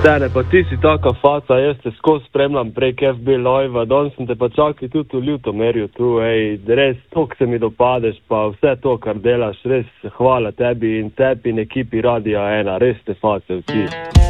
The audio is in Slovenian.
Stane, pa ti si taka faca, jaz te skozi spremljam prek FB Live-a, danes sem te pa čakal tudi v Ljutomerju tu, res toliko se mi dopadeš, pa vse to, kar delaš, res hvala tebi in ekipi Radia 1, res te face vsi.